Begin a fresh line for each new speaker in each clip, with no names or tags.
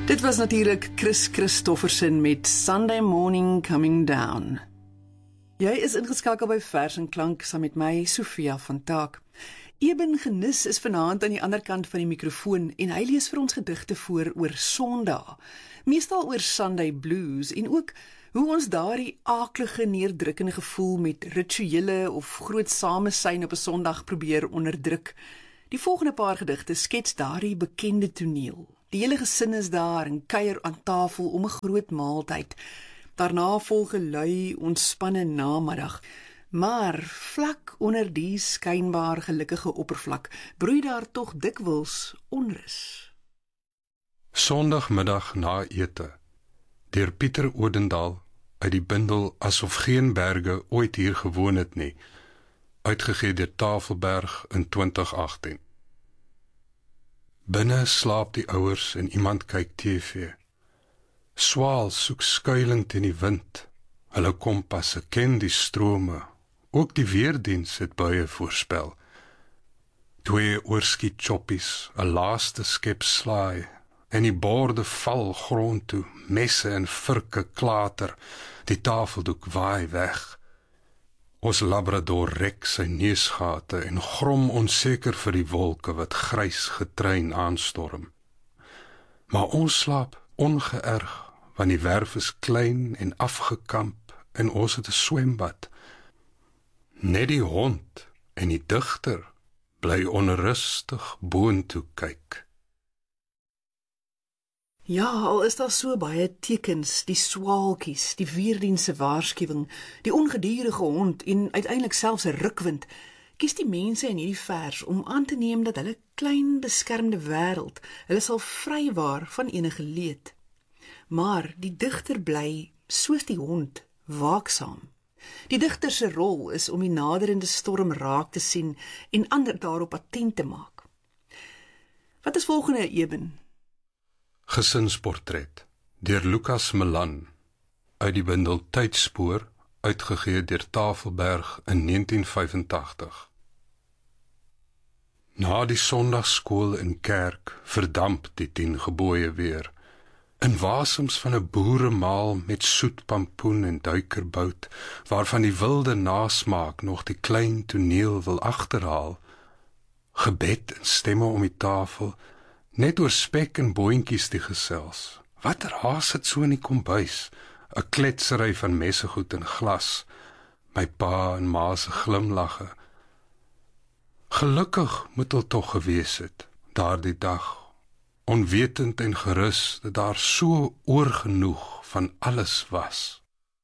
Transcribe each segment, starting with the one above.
Dit was natuurlijk Chris Christofferson met Sunday Morning Coming Down. Jy is ingeskakel by Vers en Klank saam met my, Sofia van Taak. Eben Genis is vanaand aan die ander kant van die mikrofoon en hy lees vir ons gedigte voor oor Sondag, meestal oor Sunday Blues en ook hoe ons daardie aaklige, neerdrukkende gevoel met rituele of groot samesyn op 'n Sondag probeer onderdruk. Die volgende paar gedigte skets daardie bekende toneel. Die hele gesin is daar en kuier aan tafel om 'n groot maaltyd. Daarna volg 'n lui, ontspanne namiddag. Maar vlak onder die skynbaar gelukkige oppervlak broei daar tog dikwels onrus.
Sondagmiddag na ete, deur Pieter Odendaal, uit die bundel Asof geen berge ooit hier gewoon het nie, uitgegee deur Tafelberg in 2018. Binne slaap die ouers en iemand kyk TV. Swaal soek skuiling teen die wind. Hulle kompasse ken die strome. Ook die weerdiens het buie voorspel. 2 oorskiet choppies, 'n laaste skep slaai, en die borde val grond toe, messe en virke klater, die tafeldoek waai weg. Ons labrador rek sy neusgate en grom onseker vir die wolke wat grys getrein aanstorm. Maar ons slaap ongeërg, want die werf is klein en afgekamp en ons het 'n swembad. Net die hond en die digter bly onrustig boontoe kyk.
Ja, al is daar so baie tekens, die swaalkies, die weerdiense waarskuwing, die ongedurige hond en uiteindelik selfs 'n rukwind, kies die mense in hierdie vers om aan te neem dat hulle klein beskermde wêreld, hulle sal vrywaar van enige leed. Maar die digter bly, soos die hond, waaksaam. Die digter se rol is om die naderende storm raak te sien en ander daarop attent te maak. Wat is volgende, Eben?
Gesinsportret, deur Lucas Melan, uit die bundel Tydspoor, uitgegee deur Tafelberg in 1985. Na die Sondagskool in kerk verdamp die 10 gebooie weer, in wasems van 'n boeremaal met soet pampoen en duikerbout, waarvan die wilde nasmaak nog die klein toneel wil agterhaal, gebed en stemme om die tafel, net oor spek en boontjies die gesels. Watter haas het so in die kombuis, 'n kletsery van messegoed en glas, my pa en ma se glimlagge. Gelukkig moet hulle tog gewees het, daardie dag, onwetend en gerus dat daar so oorgenoeg van alles was.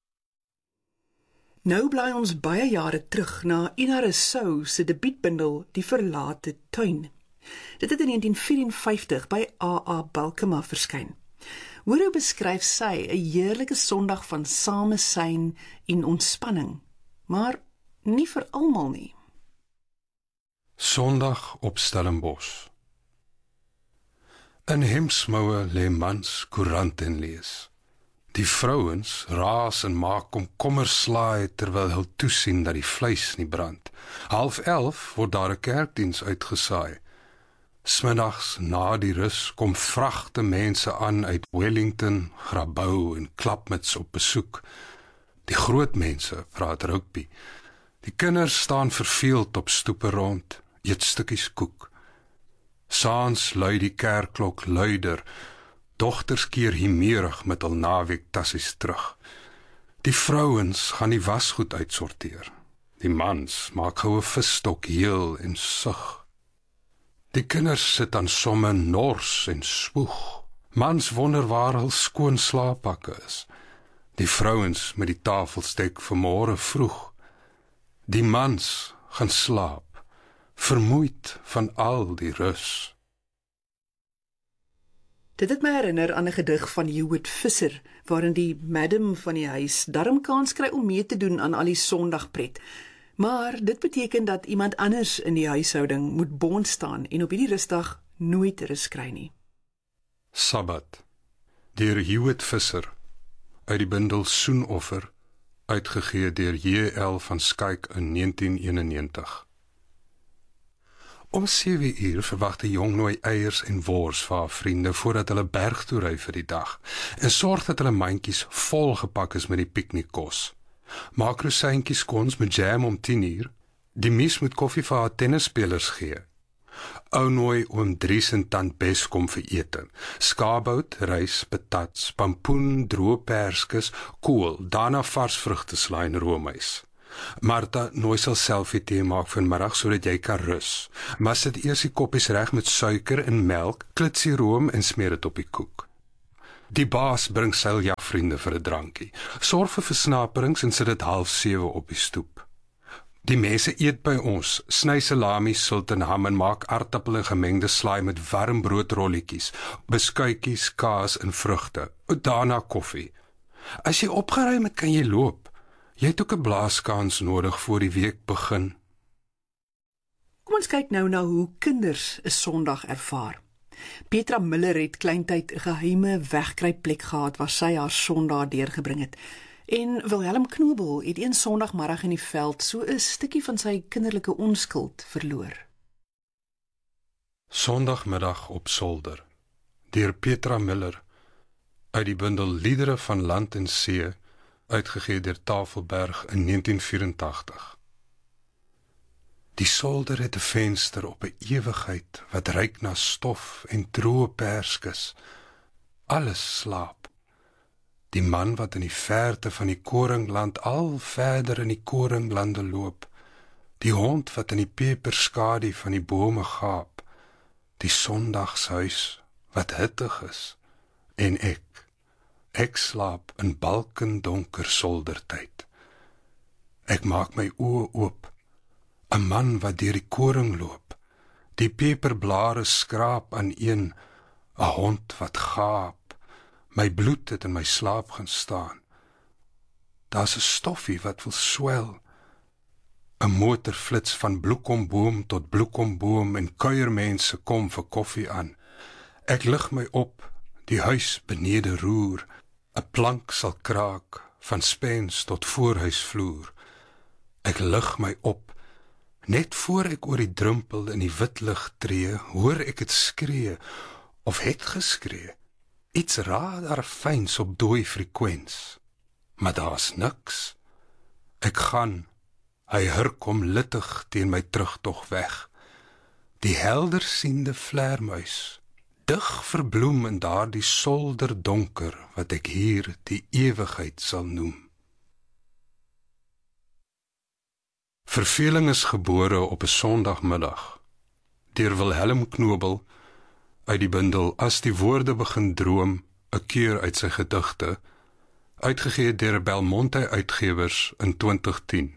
Nou bly ons baie jare terug na Ina Rousseau se debuutbundel Die Verlate Tuin. Dit het in 1954 by A.A. Balkema verskyn. Hoor hoe beskryf sy 'n heerlike Sondag van samesyn en ontspanning, maar nie vir almal nie.
Sondag op Stellenbosch. In hemsmoue lê mans koerant en lees. Die vrouens raas en maak komkommerslaai terwyl hulle toesien dat die vleis nie brand. 10:30 word daar 'n kerkdiens uitgesaai. Smiddags na die rus kom vragte mense aan uit Wellington, Grabouw en Klapmuts op besoek. Die groot mense praat rugby. Die kinders staan verveeld op stoepe rond, eet stukkies koek. Saans lui die kerkklok luider, dogters keer himerig met hul naweektassies terug. Die vrouens gaan die wasgoed uitsorteer. Die mans maak goue visstok heel en sug. Die kinders sit aan somme nors en spoeg. Mans wonder waar hul skoon slaappakke is. Die vrouens met die tafelstek vanmôre vroeg. Die mans gaan slaap, vermoeid van al die rus.
Dit het my herinner aan 'n gedig van Hewitt Visser, waarin die madam van die huis darm kans kry om mee te doen aan al die Sondagpret. Maar dit beteken dat iemand anders in die huishouding moet bond staan en op hierdie rusdag nooit rus kry nie.
Sabbat, deur Hewitt Visser, uit die bundel Soenoffer, uitgegee deur J.L. van Skyk in 1991. Om 7 uur verwag die jong nooi eiers en wors vir haar vriende voordat hulle berg toe ry vir die dag en sorg dat hulle mandjies vol gepak is met die piknikkos. Maak rosientjies skons met jam om 10 uur. Die mis moet koffie vir haar tennisspelers gee. Ou nooi oom Dries en tant Bes kom vir ete. Skaapbout, rys, patats, pampoen, droë perskes, kool, daarna vars vrugteslaai en roomys. Martha nooi sal selfie tee maak vanmiddag sodat jy kan rus. Maar sit eers die koppies reg met suiker en melk, klitsie room en smeer dit op die koek. Die baas bring seiljagvriende vir 'n drankie. Sorg vir versnaperings en sit dit 6:30 op die stoep. Die mense eet by ons, sny salami, silt en ham en maak aardappel en gemengde slaai met warm broodrolletjies, beskuitjies, kaas en vrugte. Daarna koffie. As jy opgeruim het, kan jy loop. Jy het ook 'n blaaskans nodig voor die week begin.
Kom ons kyk nou na hoe kinders 'n Sondag ervaar. Petra Miller het kleintyd 'n geheime wegkruipplek gehad waar sy haar Sondag deurgebring het. En Wilhelm Knobel het een Sondagmiddag in die veld so 'n stukkie van sy kinderlike onskuld verloor.
Sondagmiddag op Zolder, deur Petra Miller, uit die bundel Liedere van Land en See, uitgegee deur Tafelberg in 1984. Die zolder het 'n venster op 'n ewigheid wat ruik na stof en droë perskes. Alles slaap. Die man wat in die verte van die koringland al verder in die koringlande loop, die hond wat in die peperskadu van die bome gaap, die sondagshuis wat hittig is, en ek slaap in balkendonker zoldertyd. Ek maak my oë oop, 'n man wat deur die koring loop, die peperblare skraap aan een, 'n hond wat gaap. My bloed het in my slaap gaan staan. Daar's 'n stoffie wat wil swel. 'n Motor flits van bloekomboom tot bloekomboom en kuiermense kom vir koffie aan. Ek lig my op, die huis benede roer. 'n Plank sal kraak, van spens tot voorhuisvloer. Ek lig my op. Net voor ek oor die drumpel in die wit lig tree, hoor ek het skree, of het geskree. Iets radar fyns op dooi frekwens. Maar daar's niks. Ek gaan, hy hurkom littig teen my terugtog weg. Die helder siende vleermuis, dig verbloem in daardie solder donker, wat ek hier die ewigheid sal noem. Verveling is gebore op 'n Sondagmiddag, deur Wilhelm Knobel, uit die bundel As die woorde begin droom, 'n keur uit sy gedigte, uitgegee deur Belmonte Uitgewers in 2010.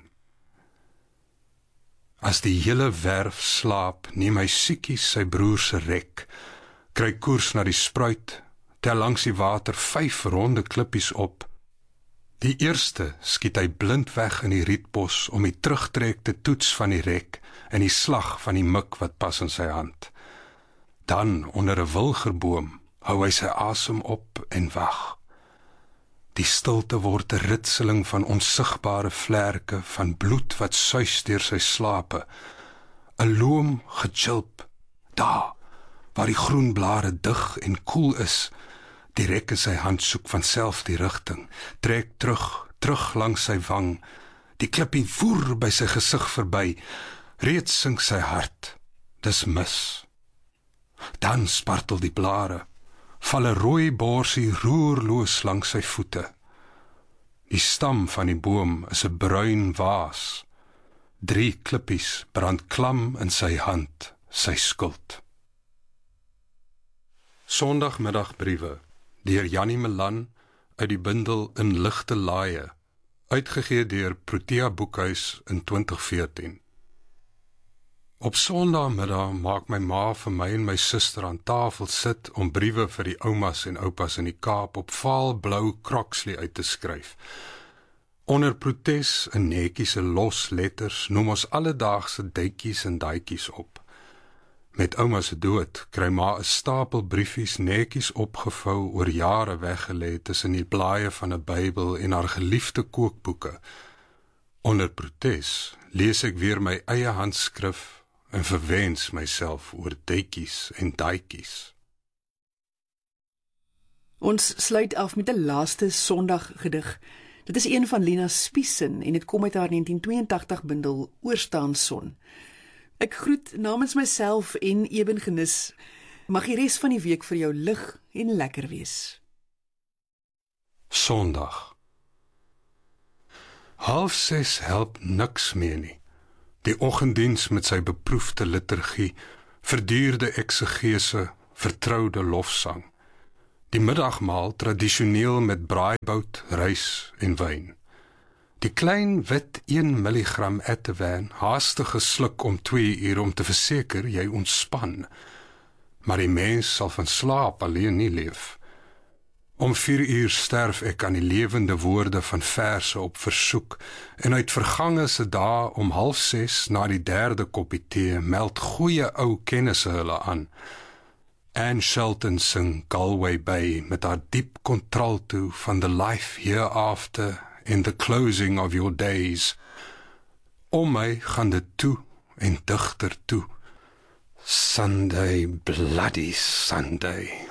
As die hele werf slaap, neem hy siekies sy broer se rek, kry koers na die spruit, tel langs die water 5 ronde klippies op. Die eerste skiet hy blind weg in die rietbos om die terugtrek te toets van die rek en die slag van die mik wat pas in sy hand. Dan, onder 'n wilgerboom, hou hy sy asem op en wag. Die stilte word 'n ritseling van onsigbare vlerke, van bloed wat suis deur sy slape. 'n Loom gechilp, daar, waar die groen blare dig en koel is. Die rek in sy hand soek vanself die rigting, trek terug langs sy wang. Die klippie voer by sy gesig verby, reeds sink sy hart, dis mis. Dan spartel die blare, val 'n rooi borsie roerloos langs sy voete. Die stam van die boom is 'n bruin waas. 3 klippies brand klam in sy hand, sy skuld. Sondagmiddagbriewe, deur Jannie Melan, uit die bundel In ligte laaie, uitgegee deur Protea Boekhuis in 2014. Op Sondagmiddag maak my ma vir my en my suster aan tafel sit om briewe vir die oumas en oupas in die Kaap op vaalblou krokslie uit te skryf. Onder protes in netjiese los letters noem ons alledaagse duitjies en daadjies op. Met ouma se dood kry ma 'n stapel briefies netjies opgevou oor jare weggelê tussen die blaaie van 'n Bybel en haar geliefde kookboeke. Onder protes lees ek weer my eie handskrif en verwens myself oor deuitjies en daadjies.
Ons sluit af met 'n laaste Sondaggedig. Dit is een van Lena Spiesen en dit kom uit haar 1982 bundel Oorstaan Son. Ek groet namens myself en Eben Genis. Mag die res van die week vir jou lig en lekker wees.
Sondag. 5:30 help niks meer nie. Die oggenddiens met sy beproefde liturgie, verduurde eksegese, vertroude lofsang. Die middagmaal tradisioneel met braaibou, rys en wyn. Die klein wit 1 milligram Ativan haastig gesluk om 2 uur om te verseker jy ontspan. Maar die mens sal van slaap alleen nie leef. Om 4 uur sterf ek aan die lewende woorde van verse op versoek en uit vergange se dae om 5:30 na die 3de koppie tee meld goeie ou kennisse hulle aan. Anne Shelton sing Galway Bay met haar diep contralto van the life hereafter in the closing of your days. Om my gaan dit toe en digter toe. Sunday, bloody Sunday.